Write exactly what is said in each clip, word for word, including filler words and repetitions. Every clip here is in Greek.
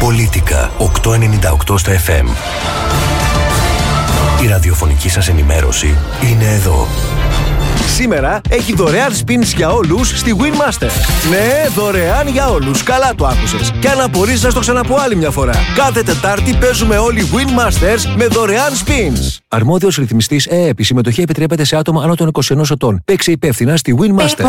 Πολίτικα οκτακόσια ενενήντα οκτώ στα εφ εμ. Η ραδιοφωνική σας ενημέρωση είναι εδώ. Σήμερα έχει δωρεάν spins για όλους στη Winmaster. Ναι, δωρεάν για όλους. Καλά το άκουσες. Και αν απορείς να στο ξαναπώ άλλη μια φορά. Κάθε Τετάρτη παίζουμε όλοι Winmasters με δωρεάν spins. Αρμόδιος ρυθμιστής ΕΕΠ. Η συμμετοχή επιτρέπεται σε άτομα άνω των είκοσι ενός ετών. Παίξε υπεύθυνα στη Winmasters.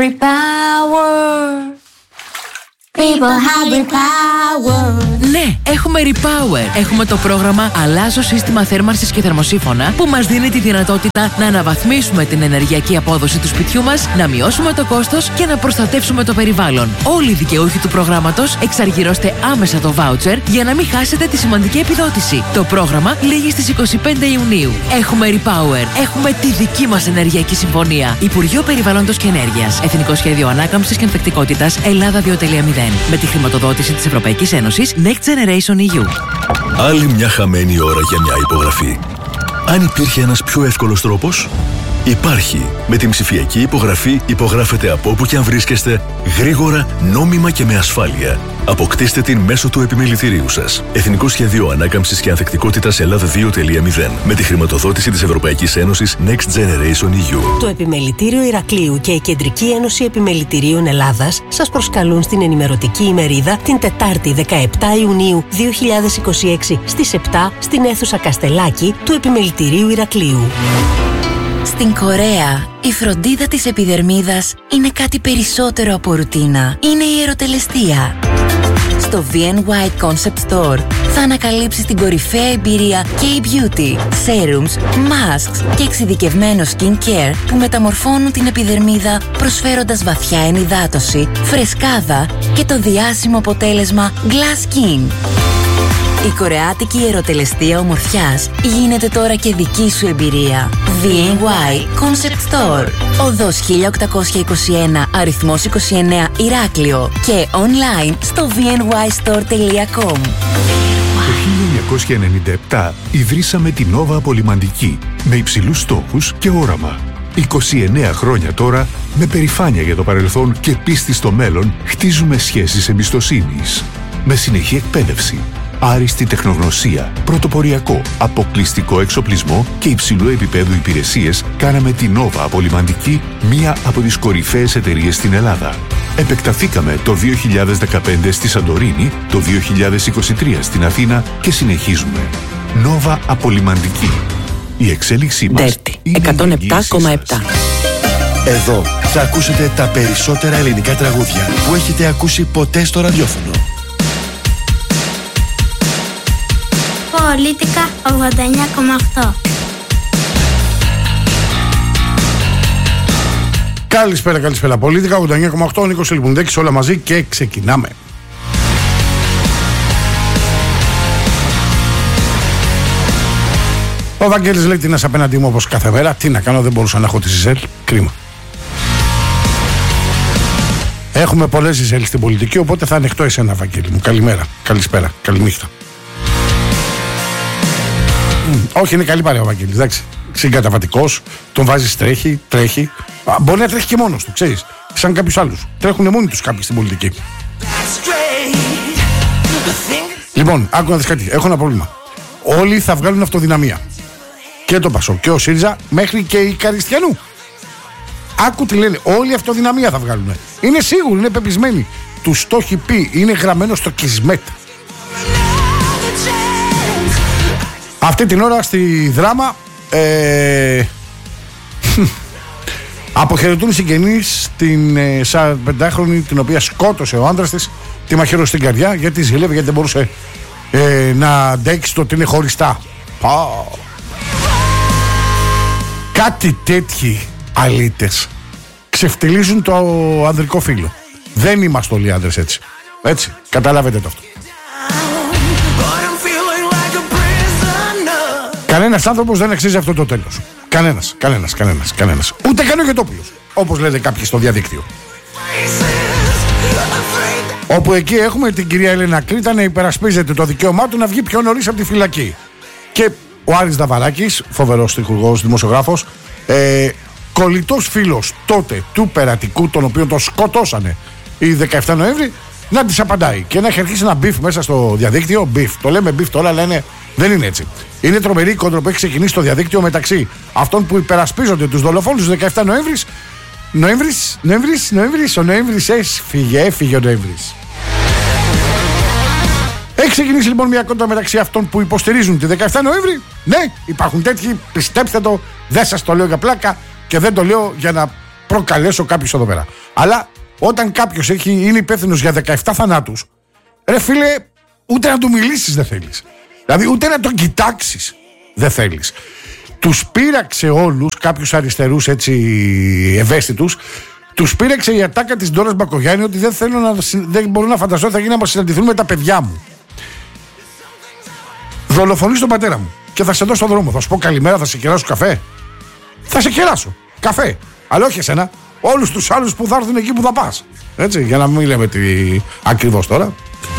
People have repower. Ναι, έχουμε Repower. Έχουμε το πρόγραμμα Αλλάζω σύστημα θέρμανσης και θερμοσύφωνα που μας δίνει τη δυνατότητα να αναβαθμίσουμε την ενεργειακή απόδοση του σπιτιού μας, να μειώσουμε το κόστος και να προστατεύσουμε το περιβάλλον. Όλοι οι δικαιούχοι του προγράμματος εξαργυρώστε άμεσα το voucher για να μην χάσετε τη σημαντική επιδότηση. Το πρόγραμμα λήγει στις είκοσι πέντε Ιουνίου. Έχουμε Repower. Έχουμε τη δική μας ενεργειακή συμφωνία. Υπουργείο Περιβάλλοντος και Ενέργειας. Εθνικό Σχέδιο Ανάκαμψης και Ανθεκτικότητας Ελλάδα δύο κόμμα μηδέν. Με τη χρηματοδότηση της Ευρωπαϊκής Ένωσης Next Generation ι γιου. Άλλη μια χαμένη ώρα για μια υπογραφή. Αν υπήρχε ένας πιο εύκολος τρόπος, υπάρχει. Με την ψηφιακή υπογραφή υπογράφετε από όπου και αν βρίσκεστε, γρήγορα, νόμιμα και με ασφάλεια. Αποκτήστε την μέσω του επιμελητηρίου σας. Εθνικό Σχέδιο Ανάκαμψης και Ανθεκτικότητας Ελλάδα δύο κόμμα μηδέν. Με τη χρηματοδότηση της Ευρωπαϊκής Ένωσης Next Generation ι γιου. Το Επιμελητήριο Ηρακλείου και η Κεντρική Ένωση Επιμελητηρίων Ελλάδας σας προσκαλούν στην ενημερωτική ημερίδα την Τετάρτη δεκαεπτά Ιουνίου δύο χιλιάδες είκοσι έξι στις επτά στην αίθουσα Καστελάκη του Επιμελητηρίου Ηρακλείου. Στην Κορέα, η φροντίδα της επιδερμίδας είναι κάτι περισσότερο από ρουτίνα. Είναι η ερωτελεστία. Στο βι εν White Concept Store θα ανακαλύψεις την κορυφαία εμπειρία K-Beauty, serums, masks και εξειδικευμένο skincare που μεταμορφώνουν την επιδερμίδα προσφέροντας βαθιά ενυδάτωση, φρεσκάδα και το διάσημο αποτέλεσμα Glass Skin. Η κορεάτικη ερωτελεστία ομορφιάς γίνεται τώρα και δική σου εμπειρία. βι εν White Concept Store. Οδός χίλια οκτακόσια είκοσι ένα, αριθμός είκοσι εννέα, Ηράκλειο και online στο βι εν γουάι στορ τελεία κομ. Το χίλια εννιακόσια ενενήντα επτά ιδρύσαμε την Nova Απολυμαντική με υψηλούς στόχους και όραμα. είκοσι εννέα χρόνια τώρα, με περηφάνεια για το παρελθόν και πίστη στο μέλλον, χτίζουμε σχέσεις εμπιστοσύνης. Με συνεχή εκπαίδευση, άριστη τεχνογνωσία, πρωτοποριακό, αποκλειστικό εξοπλισμό και υψηλού επίπεδου υπηρεσίες, κάναμε την Nova Απολυμαντική μία από τις κορυφαίες εταιρείες στην Ελλάδα. Επεκταθήκαμε το δύο χιλιάδες δεκαπέντε στη Σαντορίνη, το δύο χιλιάδες είκοσι τρία στην Αθήνα και συνεχίζουμε. Nova Απολυμαντική. Η εξέλιξή μας Dirty εκατόν επτά κόμμα επτά. Εδώ θα ακούσετε τα περισσότερα ελληνικά τραγούδια που έχετε ακούσει ποτέ στο ραδιόφωνο. Πολίτικα ογδόντα εννιά κόμμα οκτώ. Καλησπέρα, καλησπέρα. Πολίτικα ογδόντα εννιά κόμμα οκτώ. Νίκος Λιμπουνδέκης, όλα μαζί και ξεκινάμε. Ο Βαγγέλης λέει τι να σε απέναντί μου όπως κάθε μέρα. Τι να κάνω, δεν μπορούσα να έχω τη Ζιζέλ. Κρίμα. Έχουμε πολλές Ζιζέλ στην πολιτική, οπότε θα ανεχτώ εσένα, Βαγγέλη μου. Καλημέρα, καλησπέρα, καληνύχτα. Mm, όχι, είναι καλή παρέα ο Βαγγέλης, εντάξει. Συγκαταβατικός, τον βάζεις τρέχει, τρέχει. Α, μπορεί να τρέχει και μόνος του, ξέρεις. Σαν κάποιους άλλους. Τρέχουν μόνοι τους κάποιοι στην πολιτική. Λοιπόν, άκου να δεις κάτι. Έχω ένα πρόβλημα. Όλοι θα βγάλουν αυτοδυναμία. Και το Πασόκ και ο ΣΥΡΙΖΑ μέχρι και η Καριστιανού. Άκου τι λένε. Όλοι αυτοδυναμία θα βγάλουν. Είναι σίγουροι, είναι πεπισμένοι. Τους το έχει πει. Είναι γραμμένο στο Κισμέτ. Αυτή την ώρα στη Δράμα ε, αποχαιρετούν συγγενείς την ε, σαρανταπεντάχρονη την οποία σκότωσε ο άντρας της, τη μαχαίρωσε στην καρδιά γιατί ζηλεύει, γιατί δεν μπορούσε ε, να αντέξει το ότι είναι χωριστά. Πα. Κάτι τέτοιοι αλήτες ξεφτιλίζουν το ανδρικό φύλο. Δεν είμαστε όλοι άντρες έτσι. Έτσι, καταλάβετε το αυτό. Κανένας άνθρωπος δεν αξίζει αυτό το τέλος. Κανένας, κανένας, κανένας, κανένας. Ούτε καν ο Γετόπουλος, όπως λένε κάποιοι στο διαδίκτυο. Όπου εκεί έχουμε την κυρία Έλενα Κρήτα να υπερασπίζεται το δικαίωμά του να βγει πιο νωρίς από τη φυλακή. Και ο Άρης Δαβαράκης, φοβερός τυχουργός, δημοσιογράφος, ε, κολλητός φίλος τότε του Περατικού, τον οποίο τον σκοτώσανε η δεκαεφτά Νοέμβρη, να της απαντάει και να έχει αρχίσει ένα μπιφ μέσα στο διαδίκτυο. Μπιφ, το λέμε μπιφ τώρα, αλλά είναι, δεν είναι έτσι. Είναι τρομερή η κόντρα που έχει ξεκινήσει στο διαδίκτυο μεταξύ αυτών που υπερασπίζονται τους δολοφόνους του δεκαεφτά Νοέμβρης. Νοέμβρης, Νοέμβρης, Νοέμβρης, ο Νοέμβρης έφυγε, έφυγε ο Νοέμβρης. Έχει ξεκινήσει λοιπόν μια κόντρα μεταξύ αυτών που υποστηρίζουν τη δεκαεφτά Νοέμβρη. Ναι, υπάρχουν τέτοιοι, πιστέψτε το, δεν σας το λέω για πλάκα και δεν το λέω για να προκαλέσω κάποιους εδώ πέρα. Αλλά όταν κάποιος έχει, είναι υπεύθυνος για δεκαεφτά θανάτους, ρε φίλε, ούτε να του μιλήσεις δεν θέλεις. Δηλαδή ούτε να τον κοιτάξεις δεν θέλεις. Τους πείραξε όλους, κάποιους αριστερούς έτσι ευαίσθητους, τους πείραξε η ατάκα της Ντόρας Μπακογιάννη ότι δεν, θέλω να, δεν μπορώ να φανταστώ θα γίνει να συναντηθούν με τα παιδιά μου. Δολοφονείς τον πατέρα μου και θα σε δω στον δρόμο. Θα σου πω καλημέρα, θα σε κεράσω καφέ. Θα σε κεράσω καφέ. Αλλά όχι εσένα, όλους τους άλλους που θα έρθουν εκεί που θα πας. Έτσι, για να μην λέμε τι ακριβώς τώρα.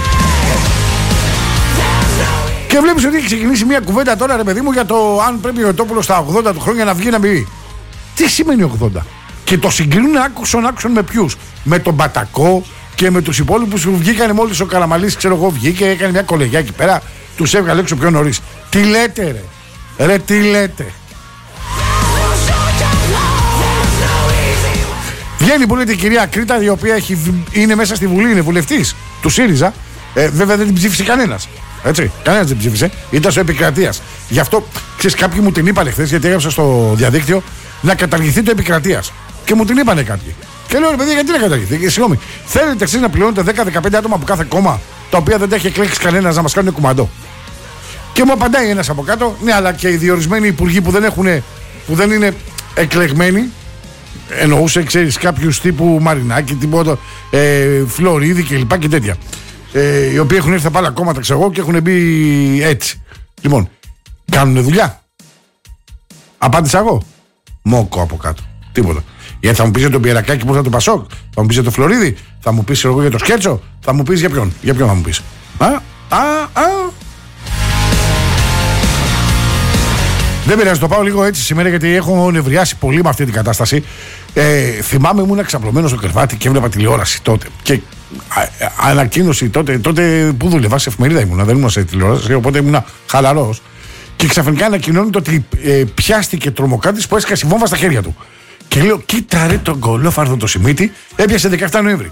Και βλέπεις ότι έχει ξεκινήσει μια κουβέντα τώρα, ρε παιδί μου, για το αν πρέπει ο Τόπουλος στα ογδόντα του χρόνια να βγει να πει. Τι σημαίνει ογδόντα? Και το συγκρίνουν άκουσον άκουσον με ποιους? Με τον Πατακό και με τους υπόλοιπους που βγήκανε μόλις ο Καραμαλής, ξέρω εγώ, βγήκε, έκανε μια κολεγιά εκεί πέρα, τους έβγαλε έξω πιο νωρίς. Τι λέτε, ρε? Ρε, τι λέτε? Βγαίνει που λέτε η κυρία Κρήτα, η οποία έχει, είναι μέσα στη Βουλή, είναι βουλευτής του ΣΥΡΙΖΑ. Ε, βέβαια δεν την ψήφισε κανένας. Έτσι, κανένας δεν ψήφισε. Ήταν στο Επικρατείας. Γι' αυτό, ξέρεις, κάποιοι μου την είπαν χθες, γιατί έγραψα στο διαδίκτυο, να καταργηθεί το Επικρατείας. Και μου την είπανε κάποιοι. Και λέω, ρε παιδιά, γιατί να καταργηθεί? Και συγγνώμη, θέλετε εσείς να πληρώνετε δέκα με δεκαπέντε άτομα από κάθε κόμμα, τα οποία δεν τα έχει εκλέξει κανένας, να μας κάνουν κουμαντό? Και μου απαντάει ένας από κάτω, ναι, αλλά και οι διορισμένοι υπουργοί που δεν, έχουνε, που δεν είναι εκλεγμένοι, εννοούσε, ξέρεις, κάποιους τύπου Μαρινάκη, τύπου ε, Φλωρίδη κλπ. Και, και τέτοια. Ε, οι οποίοι έχουν έρθει από άλλα κόμματα, ξέρω εγώ, και έχουν μπει έτσι. Λοιπόν, κάνουνε δουλειά? Απάντησα εγώ. Μόκο από κάτω. Τίποτα. Γιατί θα μου πεις για τον Πιερακάκη που θα το Πασόκ, θα μου πεις για τον Φλωρίδη, θα μου πεις εγώ για τον Σκέρτσο, θα μου πεις για ποιον? Για ποιον θα μου πεις? Α, α, α. Δεν πειράζει, το πάω λίγο έτσι σήμερα γιατί έχω νευριάσει πολύ με αυτή την κατάσταση. Ε, θυμάμαι, ήμουν ξαπλωμένος στο κρεβάτι και έβλεπα τηλεόραση τότε. Και α, α, ανακοίνωση τότε, τότε που δούλευα σε εφημερίδα ήμουνα, δεν ήμουν σε τηλεόραση, οπότε ήμουν χαλαρός. Και ξαφνικά ανακοινώνεται ότι ε, πιάστηκε τρομοκράτης που έσκασε βόμβα στα χέρια του. Και λέω, κοίτα ρε τον κολόφαρδο το Σιμίτη, έπιασε δεκαεφτά Νοέμβρη.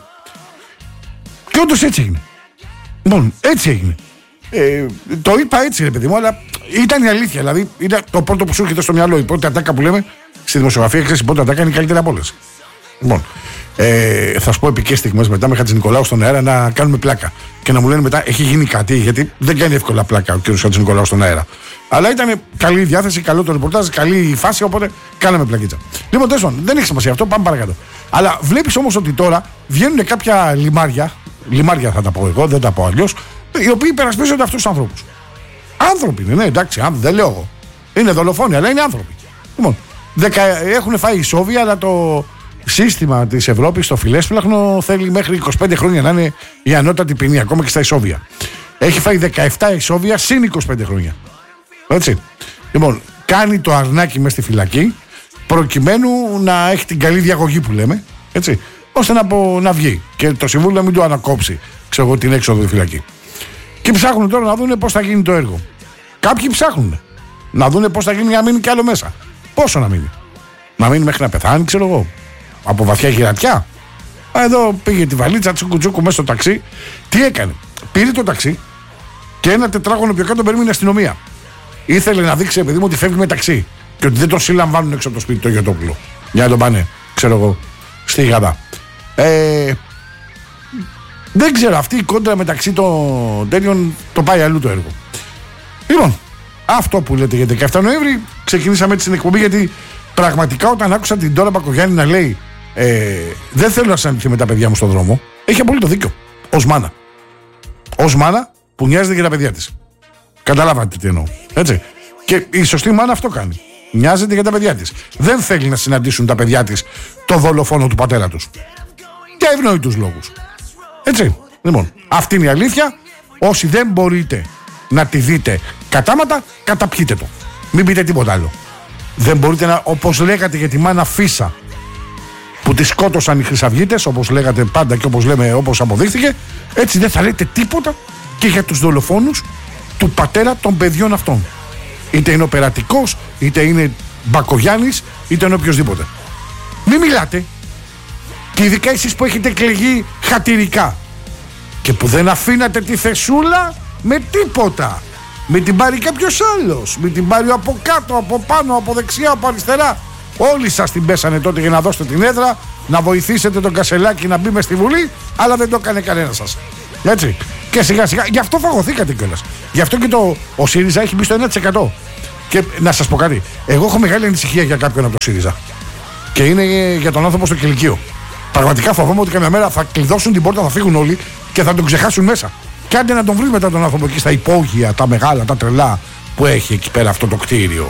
Και όντως έτσι έγινε. Λοιπόν, έτσι έγινε. Ε, το είπα έτσι, ρε παιδί μου, αλλά ήταν η αλήθεια. Δηλαδή, ήταν το πρώτο που σου έρχεται στο μυαλό. Η πρώτη ατάκα που λέμε στη δημοσιογραφία, ξέρεις, η πρώτη ατάκα είναι η καλύτερη από όλες. Λοιπόν, ε, θα σου πω επικές στιγμές μετά με Χατζηνικολάου στον αέρα να κάνουμε πλάκα. Και να μου λένε μετά, έχει γίνει κάτι, γιατί δεν κάνει εύκολα πλάκα ο κ. Χατζηνικολάου στον αέρα. Αλλά ήταν καλή διάθεση, καλό το ρεπορτάζ, καλή η φάση, οπότε κάναμε πλακίτσα. Λοιπόν, τέλος πάντων, δεν έχει σημασία αυτό, πάμε παρακάτω. Αλλά βλέπεις όμως ότι τώρα βγαίνουν κάποια λιμάρια, λιμάρια θα τα πω εγώ, δεν τα πω αλλιώς, οι οποίοι υπερασπίζονται αυτούς τους ανθρώπους. Άνθρωποι είναι, ναι, εντάξει, δεν λέω εγώ. Είναι δολοφόνοι, αλλά είναι άνθρωποι. Λοιπόν, δεκα, έχουν φάει ισόβια, αλλά το σύστημα της Ευρώπης στο φιλέσφυλαχνο θέλει μέχρι είκοσι πέντε χρόνια να είναι η ανώτατη ποινή, ακόμα και στα ισόβια. Έχει φάει δεκαεπτά ισόβια συν είκοσι πέντε χρόνια. Έτσι. Λοιπόν, κάνει το αρνάκι μες στη φυλακή, προκειμένου να έχει την καλή διαγωγή που λέμε, έτσι, ώστε να, πω, να βγει και το Συμβούλιο να μην του ανακόψει, ξέρω εγώ, την έξοδο τη φυλακή. Και ψάχνουν τώρα να δουν πώς θα γίνει το έργο. Κάποιοι ψάχνουν να δουν πώς θα γίνει για να μείνει κι άλλο μέσα. Πόσο να μείνει? Να μείνει μέχρι να πεθάνει, ξέρω εγώ, από βαθιά γυρατιά. Εδώ πήγε τη βαλίτσα τσούκου τσούκου μέσα στο ταξί. Τι έκανε? Πήρε το ταξί και ένα τετράγωνο πιο κάτω περίμενε αστυνομία. Ήθελε να δείξει, επειδή μου, ότι φεύγει με ταξί και ότι δεν τον συλλαμβάνουν έξω από το σπίτι το Γιωτόπουλο. Για να τον πάνε, ξέρω εγώ, στη Γαδά. Ε, δεν ξέρω, αυτή η κόντρα μεταξύ των τέτοιων το πάει αλλού το έργο. Λοιπόν, αυτό που λέτε για δεκαεφτά Νοέμβρη, ξεκινήσαμε έτσι την εκπομπή, γιατί πραγματικά όταν άκουσα την Ντόρα Μπακογιάννη να λέει ε, δεν θέλω να συναντηθεί με τα παιδιά μου στον δρόμο, έχει απολύτω δίκιο. Ως μάνα. Ως μάνα που νοιάζεται για τα παιδιά της. Καταλάβατε τι εννοώ. Έτσι. Και η σωστή μάνα αυτό κάνει. Νοιάζεται για τα παιδιά της. Δεν θέλει να συναντήσουν τα παιδιά της το δολοφόνο του πατέρα τους. Για ευνόητους λόγους. Έτσι. Λοιπόν, αυτή είναι η αλήθεια. Όσοι δεν μπορείτε να τη δείτε κατάματα, καταπιείτε το. Μην πείτε τίποτα άλλο. Δεν μπορείτε να, όπως λέγατε για τη μάνα Φίσα, που τη σκότωσαν οι Χρυσαυγίτες, όπως λέγατε πάντα και όπως λέμε, όπως αποδείχθηκε, έτσι δεν θα λέτε τίποτα και για τους δολοφόνους του πατέρα των παιδιών αυτών. Είτε είναι ο Περατικός, είτε είναι Μπακογιάννης, είτε είναι οποιοσδήποτε. Μην μιλάτε. Και ειδικά εσείς που έχετε εκλεγεί χατηρικά και που δεν αφήνατε τη θεσούλα με τίποτα. Μην την πάρει κάποιος άλλος, μην την πάρει από κάτω, από πάνω, από δεξιά, από αριστερά. Όλοι σας την πέσανε τότε για να δώσετε την έδρα, να βοηθήσετε τον Κασελάκη να μπει μες στη Βουλή, αλλά δεν το έκανε κανένα σας. Έτσι. Και σιγά σιγά, γι' αυτό φαγωθήκατε κιόλας. Γι' αυτό και το, ο ΣΥΡΙΖΑ έχει μπει στο ένα τοις εκατό. Και να σας πω κάτι, εγώ έχω μεγάλη ανησυχία για κάποιον από το ΣΥΡΙΖΑ. Και είναι για τον άνθρωπο στο κηλικείο. Πραγματικά φοβάμαι ότι καμιά μέρα θα κλειδώσουν την πόρτα, θα φύγουν όλοι και θα τον ξεχάσουν μέσα. Και άντε να τον βρει μετά τον άνθρωπο εκεί στα υπόγεια, τα μεγάλα, τα τρελά που έχει εκεί πέρα αυτό το κτίριο.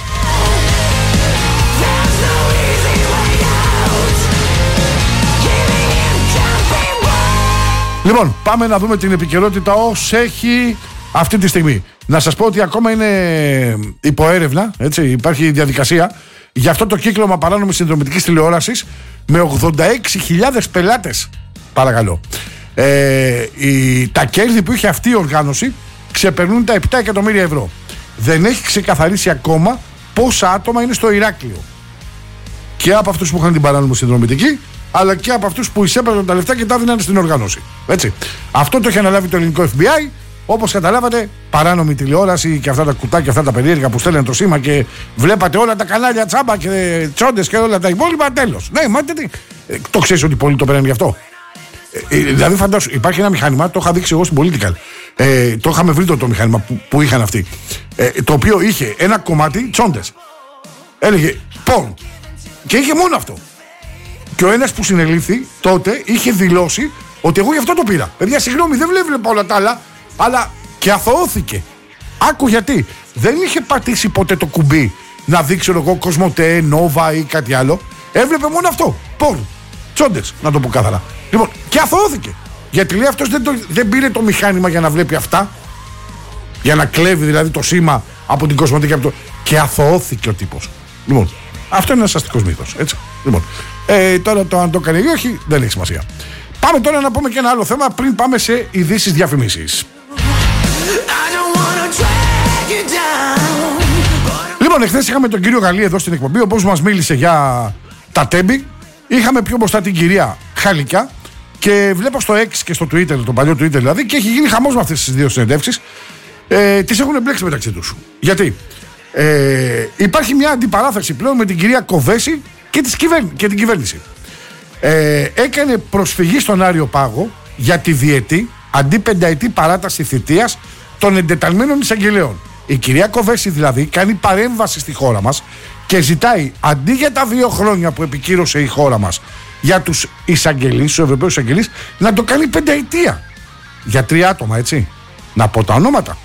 Λοιπόν, πάμε να δούμε την επικαιρότητα ως έχει αυτή τη στιγμή. Να σας πω ότι ακόμα είναι υπό έρευνα, έτσι, υπάρχει διαδικασία για αυτό το κύκλωμα παράνομης συνδρομητικής τηλεόρασης με ογδόντα έξι χιλιάδες πελάτες. Παρακαλώ. Ε, η, τα κέρδη που είχε αυτή η οργάνωση ξεπερνούν τα επτά εκατομμύρια ευρώ. Δεν έχει ξεκαθαρίσει ακόμα πόσα άτομα είναι στο Ηράκλειο. Και από αυτούς που είχαν την παράνομη συνδρομητική, αλλά και από αυτούς που εισέπαιρναν τα λεφτά και τα δίνανε στην οργάνωση. Έτσι. Αυτό το έχει αναλάβει το ελληνικό εφ μπι άι. Όπως καταλάβατε, παράνομη τηλεόραση και αυτά τα κουτάκια, αυτά τα περίεργα που στέλνουν το σήμα και βλέπατε όλα τα κανάλια τσάμπα και τσόντες και όλα τα υπόλοιπα. Τέλος. Ναι, μα τι. Ε, το ξέρεις ότι πολλοί το παίρνουν γι' αυτό. Ε, δηλαδή, φαντάσου, υπάρχει ένα μηχάνημα, το είχα δείξει εγώ στην Political. Ε, το είχαμε βρει το, το μηχάνημα που, που είχαν αυτοί. Ε, το οποίο είχε ένα κομμάτι τσόντες. Έλεγε πον. Και είχε μόνο αυτό. Και ο ένας που συνελήφθη τότε είχε δηλώσει ότι εγώ γι' αυτό το πήρα. Παιδιά, συγγνώμη, δεν βλέπω όλα τα άλλα, αλλά και αθωώθηκε. Άκου γιατί. Δεν είχε πατήσει ποτέ το κουμπί να δείξει εγώ Κοσμοτέ, Νόβα ή κάτι άλλο. Έβλεπε μόνο αυτό. Πον. Τσόντες, να το πω κάθαρα. Λοιπόν, και αθωώθηκε. Γιατί λέει αυτός δεν, το, δεν πήρε το μηχάνημα για να βλέπει αυτά. Για να κλέβει δηλαδή το σήμα από την Κοσμοτέ και από το. Και αθωώθηκε ο τύπος. Λοιπόν, αυτό είναι ένας αστικός μύθος. Έτσι. Λοιπόν, ε, τώρα το αν το έκανε ή όχι δεν έχει σημασία. Πάμε τώρα να πούμε και ένα άλλο θέμα πριν πάμε σε ειδήσεις διαφημίσεις. Λοιπόν, εχθές είχαμε τον κύριο Γαλλή εδώ στην εκπομπή, όπως μας μίλησε για τα τέμπη. Είχαμε πιο μπροστά την κυρία Χαλικιά και βλέπω στο X και στο Twitter, το παλιό Twitter δηλαδή, και έχει γίνει χαμός με αυτές τις δύο συνεντεύξεις. Ε, τις έχουν μπλέξει μεταξύ τους. Γιατί ε, υπάρχει μια αντιπαράθεση πλέον με την κυρία Κοβέση και, της κυβέρ... και την κυβέρνηση. Ε, έκανε προσφυγή στον Άριο Πάγο για τη διετή αντί πενταετή παράταση θητείας των εντεταλμένων εισαγγελέων. Η κυρία Κοβέση δηλαδή κάνει παρέμβαση στη χώρα μας και ζητάει αντί για τα δύο χρόνια που επικύρωσε η χώρα μας για τους εισαγγελείς, τους Ευρωπαίους εισαγγελείς, να το κάνει πενταετία. Για τρία άτομα, έτσι. Να πω τα ονόματα.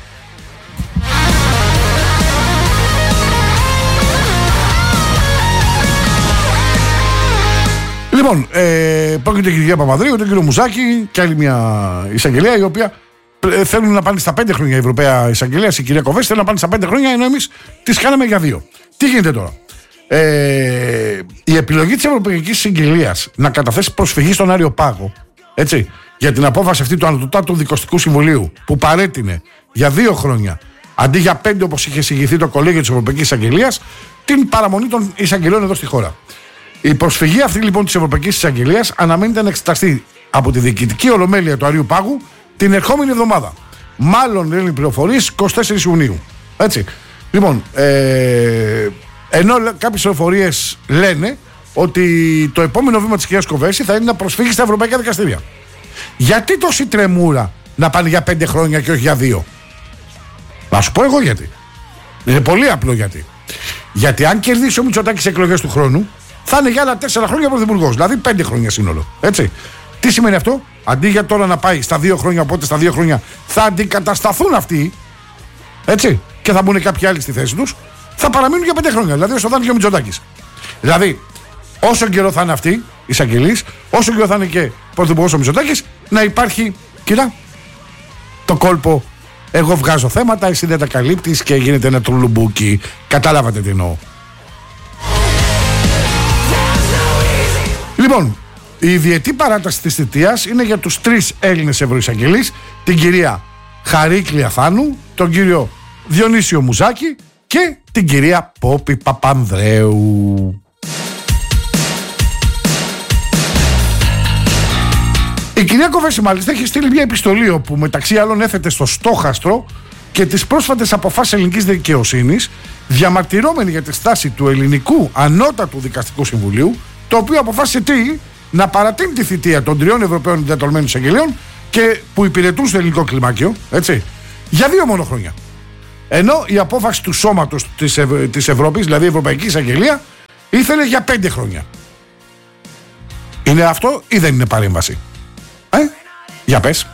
Λοιπόν, ε, πρόκειται για την κυρία Παπανδρέου, τον κύριο Μουζάκη και άλλη μια εισαγγελέα η οποία ε, θέλουν να πάνε στα πέντε χρόνια η Ευρωπαία εισαγγελέα, η κυρία Κοβέση θέλει να πάνε στα πέντε χρόνια, ενώ εμείς τις κάναμε για δύο. Τι γίνεται τώρα. Ε, η επιλογή της Ευρωπαϊκής Εισαγγελίας να καταθέσει προσφυγή στον Άριο Πάγο, έτσι, για την απόφαση αυτή του Ανωτάτου Δικαστικού Συμβουλίου που παρέτεινε για δύο χρόνια αντί για πέντε όπως είχε εισηγηθεί το κολέγιο της Ευρωπαϊκής Εισαγγελίας, την παραμονή των εισαγγελέων εδώ στη χώρα. Η προσφυγή αυτή λοιπόν της Ευρωπαϊκής Εισαγγελίας αναμένεται να εξεταστεί από τη Διοικητική Ολομέλεια του Αρείου Πάγου την ερχόμενη εβδομάδα. Μάλλον λένε πληροφορίες εικοστή τέταρτη Ιουνίου. Έτσι. Λοιπόν, ε, ενώ κάποιες πληροφορίες λένε ότι το επόμενο βήμα της κυρίας Κοβέση θα είναι να προσφύγει στα ευρωπαϊκά δικαστήρια. Γιατί τόση τρεμούρα να πάνε για πέντε χρόνια και όχι για δύο? Να σου πω εγώ γιατί. Είναι πολύ απλό γιατί. Γιατί αν κερδίσει ο Μητσοτάκης εκλογές του χρόνου, θα είναι για άλλα τέσσερα χρόνια πρωθυπουργός. Δηλαδή πέντε χρόνια σύνολο. Έτσι. Τι σημαίνει αυτό? Αντί για τώρα να πάει στα δύο χρόνια, οπότε στα δύο χρόνια θα αντικατασταθούν αυτοί. Έτσι. Και θα μπουν κάποιοι άλλοι στη θέση τους. Θα παραμείνουν για πέντε χρόνια. Δηλαδή όσο θα είναι και ο Μητσοτάκης. Δηλαδή, όσο καιρό θα είναι αυτοί οι εισαγγελείς, όσο καιρό θα είναι και πρωθυπουργός ο Μητσοτάκης, να υπάρχει, κοίτα, το κόλπο. Εγώ βγάζω θέματα, εσύ δεν τα καλύπτεις και γίνεται ένα τρουλουμπούκι. Κατάλαβατε τι εννοώ. Λοιπόν, η διετή παράταση της θητείας είναι για τους τρεις Έλληνες ευρωεισαγγελείς, την κυρία Χαρίκλη Αθάνου, τον κύριο Διονύσιο Μουζάκη και την κυρία Πόπη Παπανδρέου. Η κυρία Κοβέση μάλιστα έχει στείλει μια επιστολή όπου μεταξύ άλλων έθετε στο στόχαστρο και τις πρόσφατες αποφάσεις ελληνικής δικαιοσύνης, διαμαρτυρώμενη για τη στάση του ελληνικού ανώτατου δικαστικού συμβουλίου, το οποίο αποφάσισε τι, να παρατείνει τη θητεία των τριών Ευρωπαίων εντεταλμένων εισαγγελίων και που υπηρετούν στο ελληνικό κλιμάκιο, έτσι, για δύο μόνο χρόνια. Ενώ η απόφαση του σώματος της, Ευ... της Ευρώπης, δηλαδή η Ευρωπαϊκή Εισαγγελία, ήθελε για πέντε χρόνια. Είναι αυτό ή δεν είναι παρέμβαση? Ε, για πες.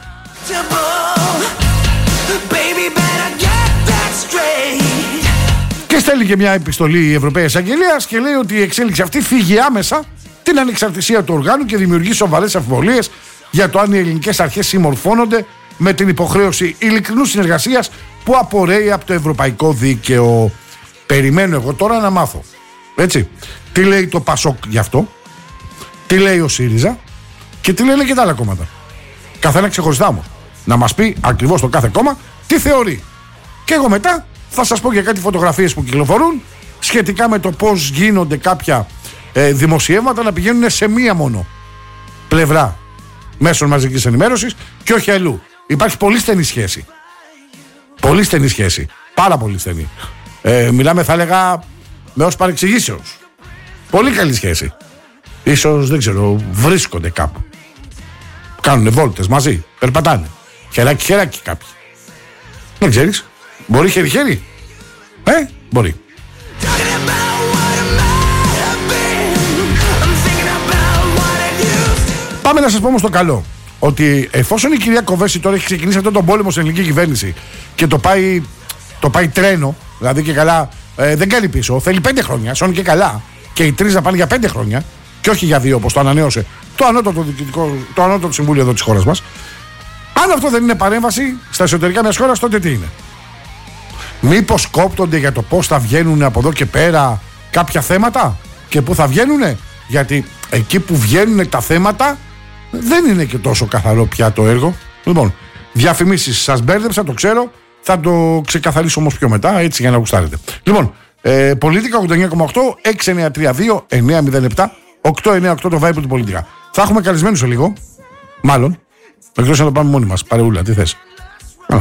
Και στέλνει και μια επιστολή η Ευρωπαϊκή Εισαγγελία και λέει ότι η εξέλιξη αυτή φύγει άμεσα την ανεξαρτησία του οργάνου και δημιουργεί σοβαρές αμφιβολίες για το αν οι ελληνικές αρχές συμμορφώνονται με την υποχρέωση ειλικρινούς συνεργασίας που απορρέει από το ευρωπαϊκό δίκαιο. Περιμένω εγώ τώρα να μάθω. Έτσι. Τι λέει το Πασόκ γι' αυτό, τι λέει ο ΣΥΡΙΖΑ και τι λένε και τα άλλα κόμματα. Καθένα ξεχωριστά όμως. Να μας πει ακριβώς το κάθε κόμμα τι θεωρεί. Και εγώ μετά θα σας πω για κάτι φωτογραφίες που κυκλοφορούν σχετικά με το πώς γίνονται κάποια ε, δημοσιεύματα να πηγαίνουν σε μία μόνο πλευρά μέσων μαζικής ενημέρωσης και όχι αλλού. Υπάρχει πολύ στενή σχέση. Πολύ στενή σχέση. Πάρα πολύ στενή. Ε, μιλάμε, θα έλεγα, με ως παρεξηγήσεως. Πολύ καλή σχέση. Ίσως, δεν ξέρω, βρίσκονται κάπου. Κάνουνε βόλτες μαζί. Περπατάνε. Χεράκι, χεράκι κάποιοι. Δεν ξέρεις. Μπορεί χέρι-χέρι. Ε, μπορεί. Πάμε να σας πω όμως το καλό. Ότι εφόσον η κυρία Κοβέση τώρα έχει ξεκινήσει αυτόν τον πόλεμο στην ελληνική κυβέρνηση και το πάει, το πάει τρένο, δηλαδή και καλά, ε, δεν κάνει πίσω, θέλει πέντε χρόνια, σώνει και καλά, και οι τρεις να πάνε για πέντε χρόνια και όχι για δύο όπως το ανανέωσε το ανώτατο, το ανώτατο συμβούλιο εδώ της χώρας μας. Αν αυτό δεν είναι παρέμβαση στα εσωτερικά μιας χώρας, τότε τι είναι? Μήπως κόπτονται για το πώς θα βγαίνουν από εδώ και πέρα κάποια θέματα και πού θα βγαίνουν? Γιατί εκεί που βγαίνουν τα θέματα δεν είναι και τόσο καθαρό πια το έργο. Λοιπόν, διαφημίσεις σας μπέρδεψα, το ξέρω. Θα το ξεκαθαρίσω όμως πιο μετά, έτσι για να γουστάρετε. Λοιπόν, ε, Πολίτικα ογδόντα εννιά κόμμα οκτώ, έξι εννιά τρία δύο εννιά μηδέν επτά οκτώ εννιά οκτώ το Viber του Πολίτικα. Θα έχουμε καλεσμένους σε λίγο. Μάλλον. Εκτός να το πάμε μόνοι μας. Παρεούλα, τι θες?